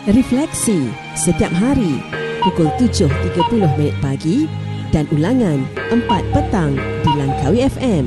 Refleksi setiap hari pukul 7.30 pagi dan ulangan 4 petang di Langkawi FM.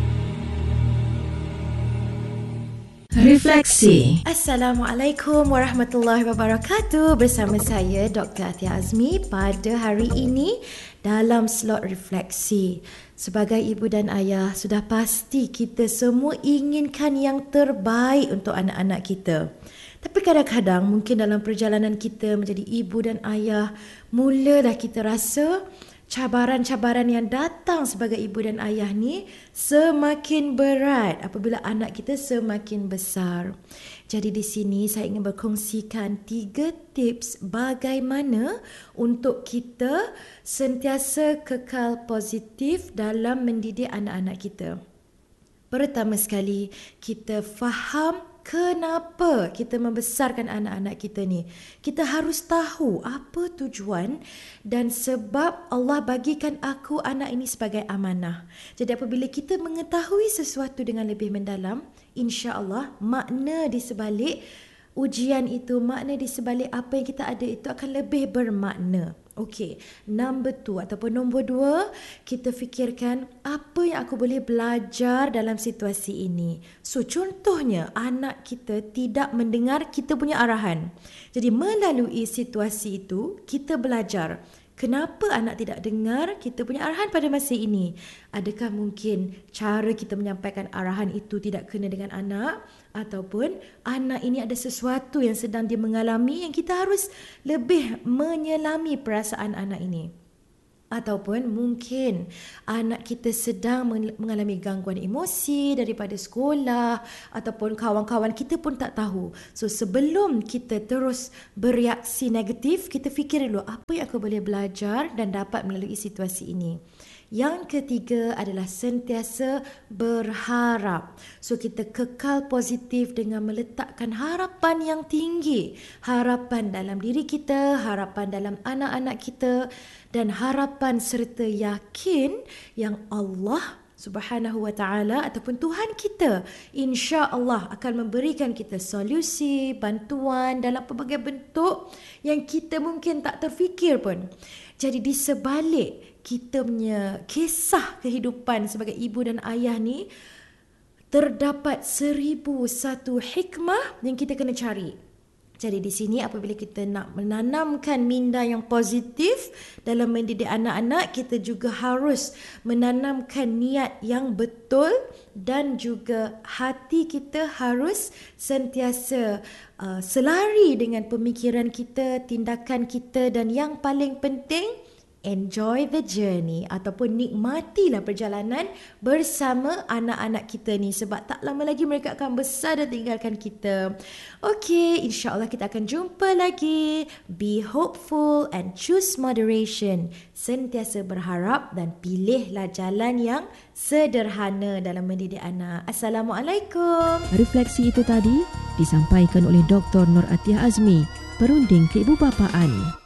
Refleksi. Assalamualaikum warahmatullahi wabarakatuh. Bersama saya Dr. Athia Azmi pada hari ini dalam slot refleksi. Sebagai ibu dan ayah, sudah pasti kita semua inginkan yang terbaik untuk anak-anak kita. Tapi kadang-kadang mungkin dalam perjalanan kita menjadi ibu dan ayah, mulalah kita rasa cabaran-cabaran yang datang sebagai ibu dan ayah ni semakin berat apabila anak kita semakin besar. Jadi di sini saya ingin berkongsikan 3 tips bagaimana untuk kita sentiasa kekal positif dalam mendidik anak-anak kita. Pertama sekali, kita faham kenapa kita membesarkan anak-anak kita ni. Kita harus tahu apa tujuan dan sebab Allah bagikan aku anak ini sebagai amanah. Jadi apabila kita mengetahui sesuatu dengan lebih mendalam, insya-Allah makna di sebalik ujian itu, makna di sebalik apa yang kita ada itu akan lebih bermakna. Okey, nombor 2, kita fikirkan apa yang aku boleh belajar dalam situasi ini. So, contohnya anak kita tidak mendengar kita punya arahan. Jadi melalui situasi itu, kita belajar kenapa anak tidak dengar kita punya arahan pada masa ini. Adakah mungkin cara kita menyampaikan arahan itu tidak kena dengan anak? Ataupun anak ini ada sesuatu yang sedang dia mengalami yang kita harus lebih menyelami perasaan anak ini. Ataupun mungkin anak kita sedang mengalami gangguan emosi daripada sekolah ataupun kawan-kawan kita pun tak tahu. So sebelum kita terus bereaksi negatif, kita fikir dulu apa yang aku boleh belajar dan dapat melalui situasi ini. Yang ketiga adalah sentiasa berharap. So kita kekal positif dengan meletakkan harapan yang tinggi. Harapan dalam diri kita, harapan dalam anak-anak kita dan harapan serta yakin yang Allah Subhanahu wa ta'ala ataupun Tuhan kita insya-Allah akan memberikan kita solusi, bantuan dalam pelbagai bentuk yang kita mungkin tak terfikir pun. Jadi di sebalik kita punya kisah kehidupan sebagai ibu dan ayah ni terdapat 1001 hikmah yang kita kena cari. Jadi di sini apabila kita nak menanamkan minda yang positif dalam mendidik anak-anak, kita juga harus menanamkan niat yang betul dan juga hati kita harus sentiasa selari dengan pemikiran kita, tindakan kita dan yang paling penting, enjoy the journey ataupun nikmatilah perjalanan bersama anak-anak kita ni sebab tak lama lagi mereka akan besar dan tinggalkan kita. Okey, insya-Allah kita akan jumpa lagi. Be hopeful and choose moderation. Sentiasa berharap dan pilihlah jalan yang sederhana dalam mendidik anak. Assalamualaikum. Refleksi itu tadi disampaikan oleh Dr. Nur Athia Azmi, Perunding Keibubapaan.